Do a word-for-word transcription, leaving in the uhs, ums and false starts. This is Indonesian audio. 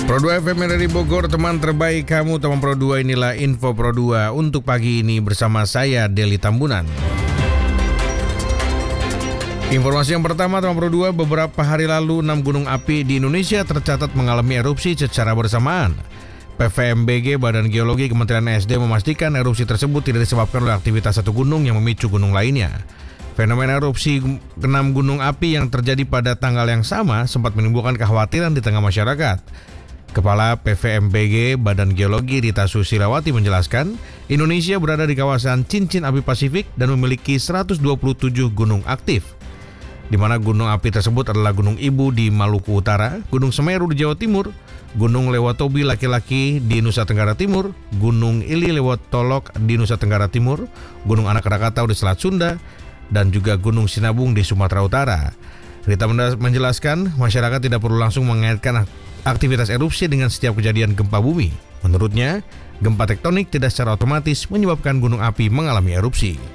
Pro dua F M dari Bogor, teman terbaik kamu, teman Pro dua, inilah info Pro dua untuk pagi ini bersama saya Deli Tambunan. Informasi yang pertama, teman Pro dua, beberapa hari lalu enam gunung api di Indonesia tercatat mengalami erupsi secara bersamaan. P V M B G Badan Geologi Kementerian S D M memastikan erupsi tersebut tidak disebabkan oleh aktivitas satu gunung yang memicu gunung lainnya. Fenomena erupsi enam gunung api yang terjadi pada tanggal yang sama sempat menimbulkan kekhawatiran di tengah masyarakat. Kepala P V M B G Badan Geologi Rita Susilawati menjelaskan, Indonesia berada di kawasan cincin api Pasifik dan memiliki seratus dua puluh tujuh gunung aktif, di mana gunung api tersebut adalah Gunung Ibu di Maluku Utara, Gunung Semeru di Jawa Timur, Gunung Lewatobi Laki-Laki di Nusa Tenggara Timur, Gunung Ili Lewotolok di Nusa Tenggara Timur, Gunung Anak Krakatau di Selat Sunda, dan juga Gunung Sinabung di Sumatera Utara. Rita menjelaskan, masyarakat tidak perlu langsung mengaitkan aktivitas erupsi dengan setiap kejadian gempa bumi. Menurutnya, gempa tektonik tidak secara otomatis menyebabkan gunung api mengalami erupsi.